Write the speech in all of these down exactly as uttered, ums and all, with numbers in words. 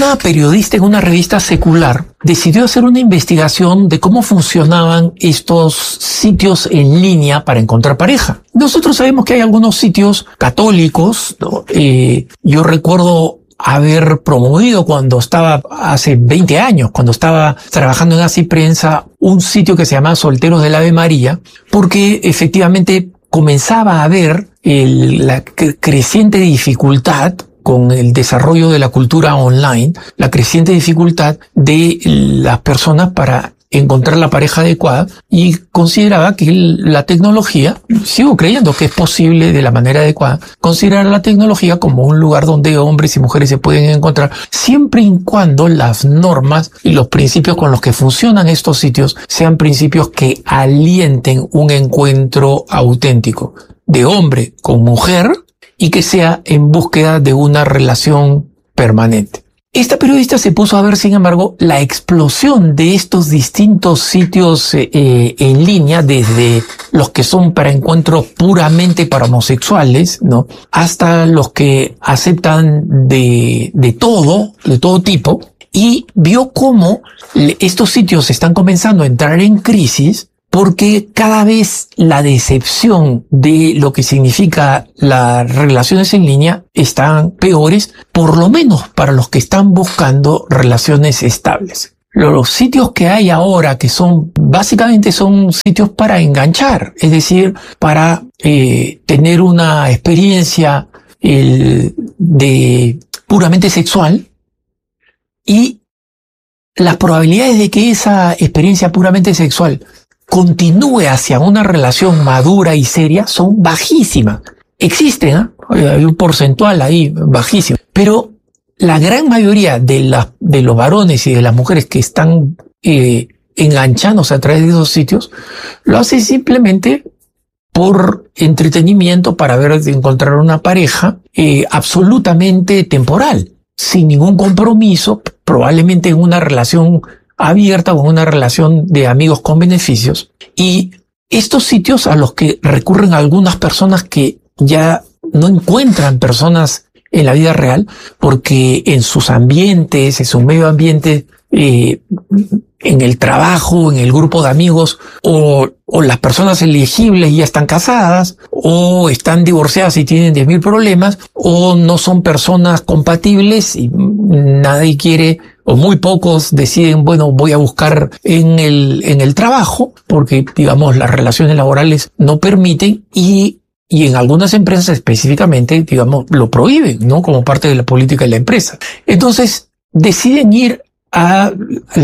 una periodista en una revista secular decidió hacer una investigación de cómo funcionaban estos sitios en línea para encontrar pareja. Nosotros sabemos que hay algunos sitios católicos, ¿no? Eh, yo recuerdo haber promovido cuando estaba hace veinte años, cuando estaba trabajando en Así Prensa, un sitio que se llamaba Solteros del Ave María, porque efectivamente comenzaba a haber el, la creciente dificultad con el desarrollo de la cultura online, la creciente dificultad de las personas para encontrar la pareja adecuada, y consideraba que la tecnología, sigo creyendo que es posible de la manera adecuada, considerar la tecnología como un lugar donde hombres y mujeres se pueden encontrar, siempre y cuando las normas y los principios con los que funcionan estos sitios sean principios que alienten un encuentro auténtico de hombre con mujer y que sea en búsqueda de una relación permanente. Esta periodista se puso a ver, sin embargo, la explosión de estos distintos sitios eh, en línea, desde los que son para encuentros puramente para homosexuales, ¿no?, hasta los que aceptan de, de todo, de todo tipo, y vio cómo estos sitios están comenzando a entrar en crisis, porque cada vez la decepción de lo que significa las relaciones en línea están peores, por lo menos para los que están buscando relaciones estables. Los sitios que hay ahora, que son, básicamente son sitios para enganchar, es decir, para eh, tener una experiencia eh, de puramente sexual, y las probabilidades de que esa experiencia puramente sexual continúe hacia una relación madura y seria son bajísimas. Existen, ¿eh? Hay un porcentual ahí bajísimo, pero la gran mayoría de, la, de los varones y de las mujeres que están eh, enganchándose a través de esos sitios lo hacen simplemente por entretenimiento, para ver de encontrar una pareja eh, absolutamente temporal, sin ningún compromiso, probablemente en una relación abierta o en una relación de amigos con beneficios. Y estos sitios a los que recurren algunas personas que ya no encuentran personas en la vida real, porque en sus ambientes, en su medio ambiente, eh, en el trabajo, en el grupo de amigos, o, o las personas elegibles ya están casadas, o están divorciadas y tienen diez mil problemas, o no son personas compatibles y nadie quiere, o muy pocos deciden, bueno, voy a buscar en el, en el trabajo, porque, digamos, las relaciones laborales no permiten, y, y en algunas empresas específicamente, digamos, lo prohíben, ¿no?, como parte de la política de la empresa. Entonces, deciden ir a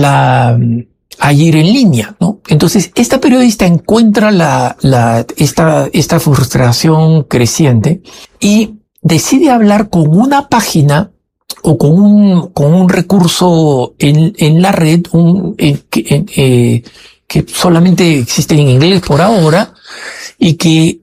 la, a ir en línea, ¿no? Entonces, esta periodista encuentra la, la, esta, esta frustración creciente y decide hablar con una página o con un, con un recurso en, en la red, un, en, en, eh, que solamente existe en inglés por ahora, y que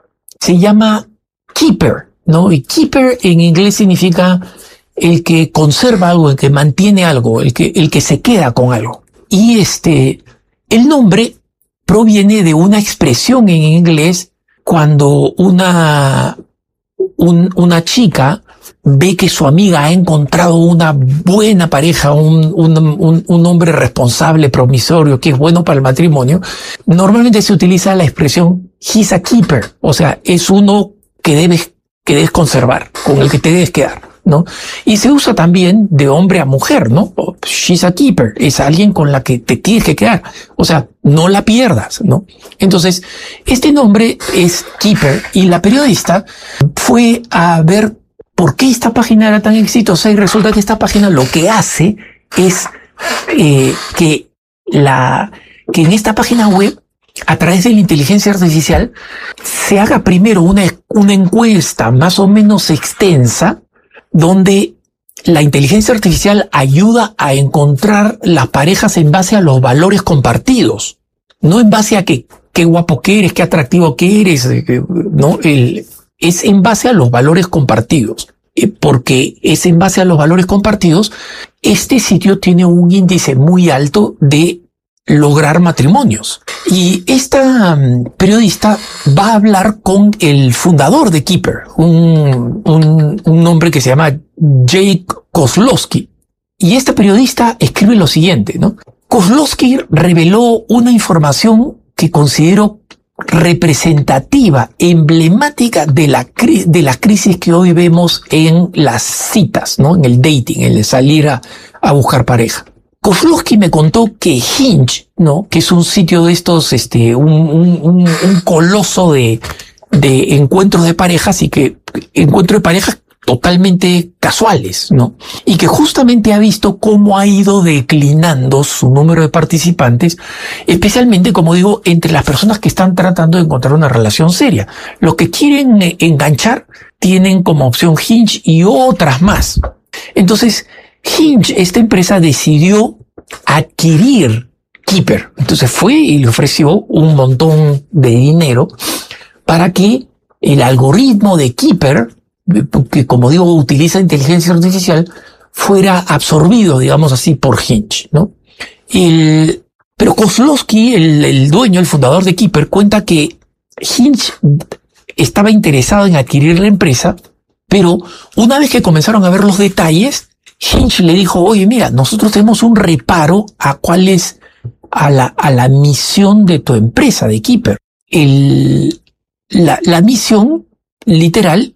se llama Keeper, ¿no? Y Keeper en inglés significa el que conserva algo, el que mantiene algo, el que, el que se queda con algo. Y este, el nombre proviene de una expresión en inglés cuando una, un, una chica ve que su amiga ha encontrado una buena pareja, un, un, un, un hombre responsable, promisorio, que es bueno para el matrimonio. Normalmente se utiliza la expresión he's a keeper, o sea, es uno que debes, que debes conservar, con el que te debes quedar, ¿no? Y se usa también de hombre a mujer, ¿no? She's a keeper, es alguien con la que te tienes que quedar. O sea, no la pierdas, ¿no? Entonces, este nombre es Keeper, y la periodista fue a ver por qué esta página era tan exitosa, y resulta que esta página lo que hace es eh, que la, que en esta página web, a través de la inteligencia artificial, se haga primero una, una encuesta más o menos extensa, donde la inteligencia artificial ayuda a encontrar las parejas en base a los valores compartidos, no en base a que qué guapo que eres, qué atractivo que eres, no, el, es en base a los valores compartidos, porque es en base a los valores compartidos. Este sitio tiene un índice muy alto de lograr matrimonios. Y esta periodista va a hablar con el fundador de Keeper, un, un, un hombre que se llama Jake Kozlowski. Y este periodista escribe lo siguiente, ¿no? Kozlowski reveló una información que considero representativa, emblemática de la, cri- de la crisis que hoy vemos en las citas, ¿no? En el dating, en el salir a, a buscar pareja. Kozlowski me contó que Hinge, ¿no? Que es un sitio de estos, este, un, un, un, un coloso de, de encuentros de parejas y que encuentros de parejas totalmente casuales, ¿no? Y que justamente ha visto cómo ha ido declinando su número de participantes, especialmente, como digo, entre las personas que están tratando de encontrar una relación seria. Los que quieren enganchar tienen como opción Hinge y otras más. Entonces, Hinge, esta empresa, decidió adquirir Keeper. Entonces fue y le ofreció un montón de dinero para que el algoritmo de Keeper, que como digo utiliza inteligencia artificial, fuera absorbido, digamos así, por Hinge, ¿no? El, pero Kozlowski, el, el dueño, el fundador de Keeper, cuenta que Hinge estaba interesado en adquirir la empresa, pero una vez que comenzaron a ver los detalles, Hinge le dijo, oye, mira, nosotros tenemos un reparo a cuál es a la, a la misión de tu empresa, de Keeper. El, la, la misión literal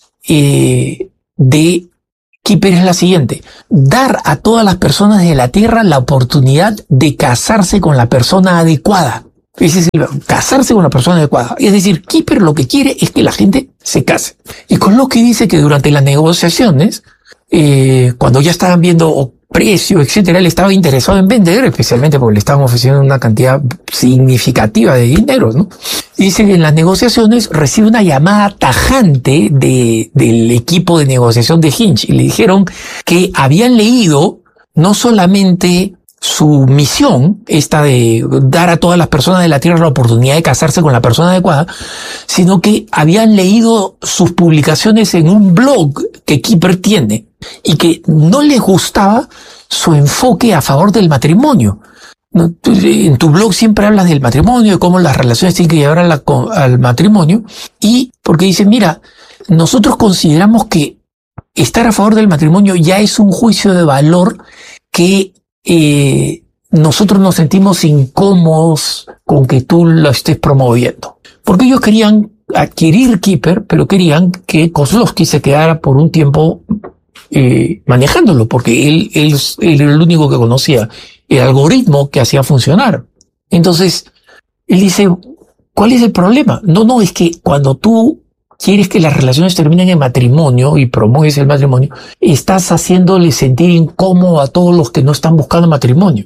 eh, de Keeper es la siguiente: dar a todas las personas de la Tierra la oportunidad de casarse con la persona adecuada. Ese es el, casarse con la persona adecuada. Es decir, Keeper lo que quiere es que la gente se case. Y con lo que dice que durante las negociaciones, eh, cuando ya estaban viendo precio, etcétera, él estaba interesado en vender, especialmente porque le estaban ofreciendo una cantidad significativa de dinero, ¿no? Dice que en las negociaciones recibe una llamada tajante de, del equipo de negociación de Hinge y le dijeron que habían leído no solamente su misión, esta de dar a todas las personas de la Tierra la oportunidad de casarse con la persona adecuada, sino que habían leído sus publicaciones en un blog que Keeper tiene y que no les gustaba su enfoque a favor del matrimonio. ¿No? En tu blog siempre hablas del matrimonio, de cómo las relaciones tienen que llevar a la, al matrimonio, y porque dicen, mira, nosotros consideramos que estar a favor del matrimonio ya es un juicio de valor que eh, nosotros nos sentimos incómodos con que tú lo estés promoviendo. Porque ellos querían adquirir Keeper, pero querían que Kozlowski se quedara por un tiempo eh, manejándolo, porque él, él, él era el único que conocía el algoritmo que hacía funcionar. Entonces, él dice, ¿cuál es el problema? No, no, es que cuando tú quieres que las relaciones terminen en matrimonio y promueves el matrimonio, estás haciéndole sentir incómodo a todos los que no están buscando matrimonio.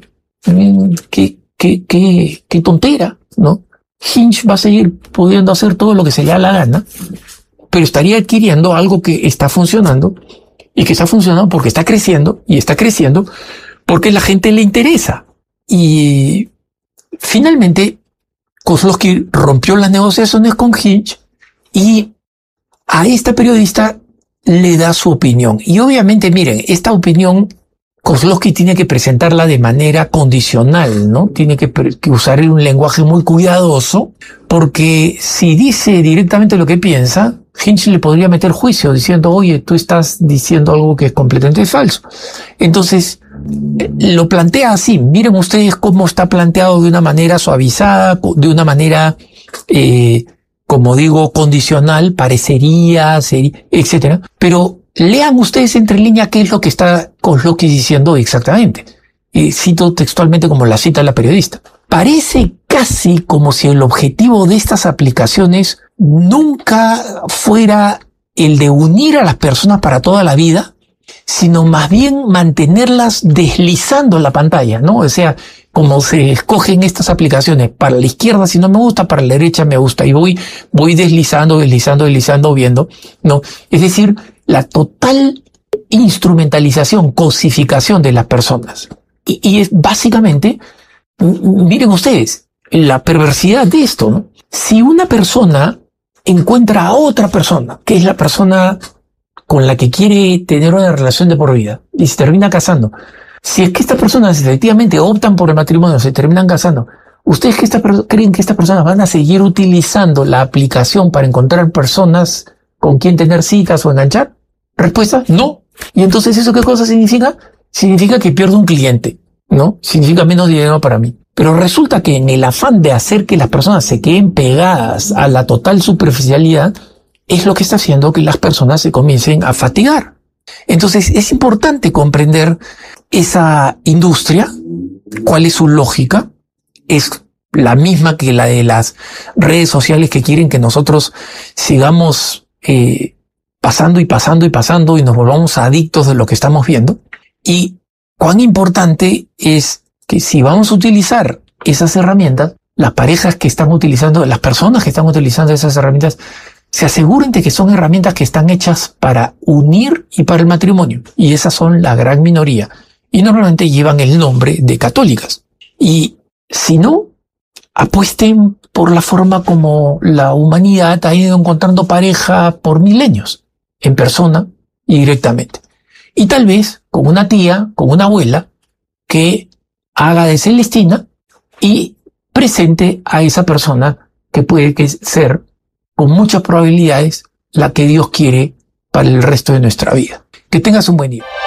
Qué, qué, qué, qué tontera, ¿no? Hinge va a seguir pudiendo hacer todo lo que se le da la gana, pero estaría adquiriendo algo que está funcionando y que está funcionando porque está creciendo y está creciendo porque la gente le interesa. Y finalmente Kozlowski rompió las negociaciones con Hinge y a esta periodista le da su opinión. Y obviamente, miren, esta opinión Kozlowski tiene que presentarla de manera condicional, ¿no? Tiene que, que usar un lenguaje muy cuidadoso, porque si dice directamente lo que piensa, Hinge le podría meter juicio diciendo, oye, tú estás diciendo algo que es completamente falso. Entonces, lo plantea así. Miren ustedes cómo está planteado de una manera suavizada, de una manera, eh, como digo, condicional, parecería, sería, etcétera. Pero lean ustedes entre líneas qué es lo que está Kozlowski diciendo exactamente. Y cito textualmente como la cita la periodista. Parece casi como si el objetivo de estas aplicaciones nunca fuera el de unir a las personas para toda la vida, sino más bien mantenerlas deslizando en la pantalla, ¿no? O sea, como se escogen estas aplicaciones, para la izquierda si no me gusta, para la derecha me gusta, y voy, voy deslizando, deslizando, deslizando, viendo, ¿no? Es decir, la total instrumentalización, cosificación de las personas. Y, y es básicamente, miren ustedes, la perversidad de esto, ¿no? Si una persona encuentra a otra persona, que es la persona con la que quiere tener una relación de por vida, y se termina casando, si es que estas personas efectivamente optan por el matrimonio, se terminan casando, ¿ustedes que esta, creen que estas personas van a seguir utilizando la aplicación para encontrar personas con quien tener citas o enganchar? Respuesta, no. ¿Y entonces eso qué cosa significa? significa que pierdo un cliente, ¿no? Significa menos dinero para mí. Pero resulta que en el afán de hacer que las personas se queden pegadas a la total superficialidad, es lo que está haciendo que las personas se comiencen a fatigar. Entonces es importante comprender esa industria, cuál es su lógica, es la misma que la de las redes sociales que quieren que nosotros sigamos eh, pasando y pasando y pasando y nos volvamos adictos de lo que estamos viendo. Y cuán importante es que si vamos a utilizar esas herramientas, las parejas que están utilizando, las personas que están utilizando esas herramientas, se aseguren de que son herramientas que están hechas para unir y para el matrimonio. Y esas son la gran minoría. Y normalmente llevan el nombre de católicas. Y si no, apuesten por la forma como la humanidad ha ido encontrando pareja por milenios, en persona y directamente. Y tal vez con una tía, con una abuela, que haga de Celestina y presente a esa persona que puede que ser, con muchas probabilidades, la que Dios quiere para el resto de nuestra vida. Que tengas un buen día.